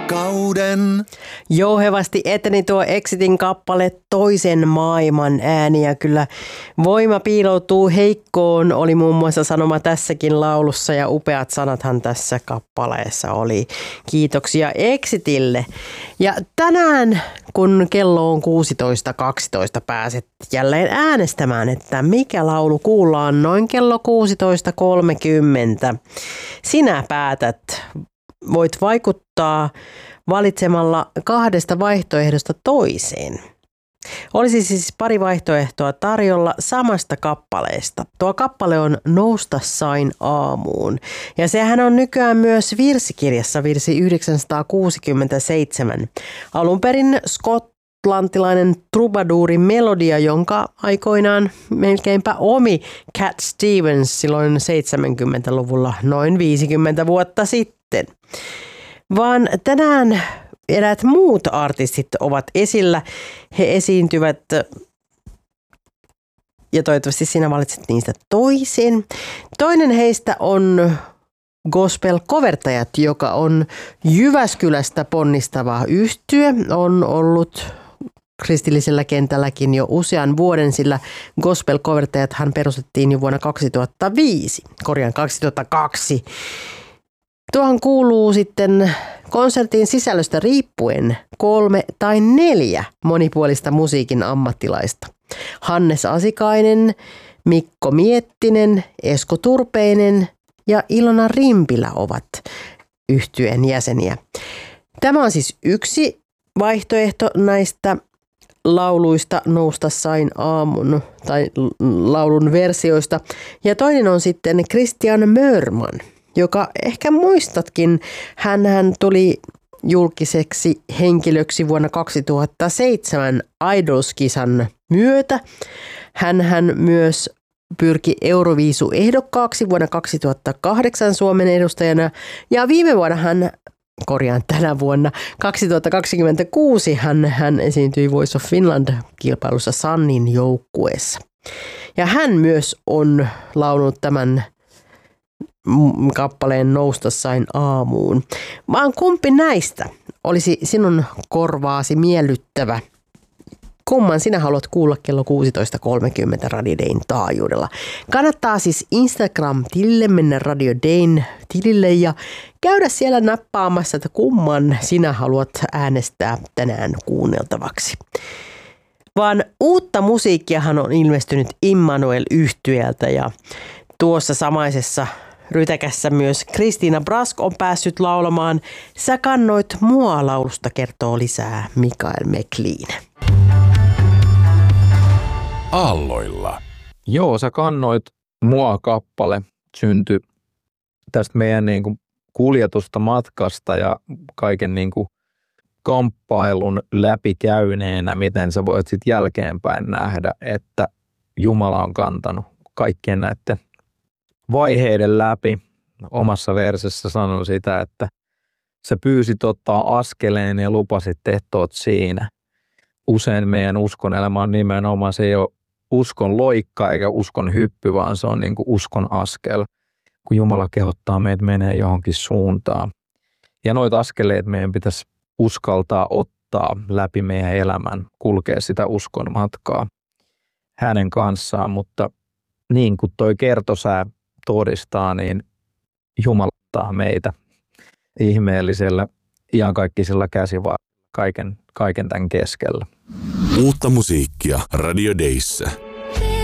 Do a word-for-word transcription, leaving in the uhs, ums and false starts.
rakkauden. Jouhevasti eteni tuo Exitin kappale Toisen maailman ääni ja kyllä voima piiloutuu heikkoon, oli muun muassa sanoma tässäkin laulussa ja upeat sanathan tässä kappaleessa oli. Kiitoksia Exitille. Ja tänään kun kello on kuusitoista kaksitoista pääset jälleen äänestämään, että mikä laulu kuullaan noin kello kuusitoista kolmekymmentä. Sinä päätät. Voit vaikuttaa valitsemalla kahdesta vaihtoehdosta toiseen. Olisi siis pari vaihtoehtoa tarjolla samasta kappaleesta. Tuo kappale on Nousta sain aamuun. Ja sehän on nykyään myös virsikirjassa virsi yhdeksänsataakuusikymmentäseitsemän. Alun perin skotlantilainen trubaduurin melodia, jonka aikoinaan melkeinpä omi Cat Stevens silloin seitsemänkymmentäluvulla noin viisikymmentä vuotta sitten. Vaan tänään eräät muut artistit ovat esillä. He esiintyvät ja toivottavasti sinä valitset niistä toisen. Toinen heistä on gospel-kovertajat, joka on Jyväskylästä ponnistava yhtye. On ollut kristillisellä kentälläkin jo usean vuoden, sillä gospel-kovertajathan perustettiin jo vuonna kaksituhattaviisi, korjaan kaksituhattakaksi. Tuohon kuuluu sitten konsertin sisällöstä riippuen kolme tai neljä monipuolista musiikin ammattilaista. Hannes Asikainen, Mikko Miettinen, Esko Turpeinen ja Ilona Rimpilä ovat yhtyeen jäseniä. Tämä on siis yksi vaihtoehto näistä lauluista Nousta sain aamun tai laulun versioista. Ja toinen on sitten Christian Mörman, joka ehkä muistatkin, hänhän tuli julkiseksi henkilöksi vuonna kaksituhattaseitsemän Idols-kisan myötä. Hänhän myös pyrki Euroviisu-ehdokkaaksi vuonna kaksituhattakahdeksan Suomen edustajana ja viime vuonna hän, korjaan tänä vuonna, kaksituhattakaksikymmentäkuusi hän, hän esiintyi Voice of Finland-kilpailussa Sannin joukkueessa. Ja hän myös on laulunut tämän kappaleen Nousta sain aamuun. Vaan kumpi näistä olisi sinun korvaasi miellyttävä? Kumman sinä haluat kuulla kello kuusitoista kolmekymmentä Radio Dayn taajuudella? Kannattaa siis Instagram-tilille mennä Radio Dayn tilille ja käydä siellä nappaamassa, että kumman sinä haluat äänestää tänään kuunneltavaksi. Vaan uutta musiikkiahan on ilmestynyt Immanuel-yhtyeeltä ja tuossa samaisessa rytäkässä myös Kristiina Brask on päässyt laulamaan Sä kannoit mua -laulusta kertoo lisää Mikael McLean. Aalloilla. Joo, Sä kannoit mua -kappale syntyi tästä meidän niin kuin kuljetusta matkasta ja kaiken niin kuin kamppailun läpikäyneenä, miten sä voit sitten jälkeenpäin nähdä, että Jumala on kantanut kaikkien näiden vaiheiden läpi. Omassa versessä sanon sitä, että sä pyysit ottaa askeleen ja lupasit tehtoot siinä. Usein meidän uskon elämä on nimenomaan, se ei ole uskon loikka eikä uskon hyppy, vaan se on niin kuin uskon askel, kun Jumala kehottaa meitä menee johonkin suuntaan. Ja noita askeleita meidän pitäisi uskaltaa ottaa läpi meidän elämän, kulkea sitä uskon matkaa hänen kanssaan, mutta niin kuin toi kertosää todistaa, niin Jumala ottaa meitä ihmeellisellä iankaikkisella käsivarrella kaiken, kaiken tämän keskellä. Uutta musiikkia Radio Dayssä.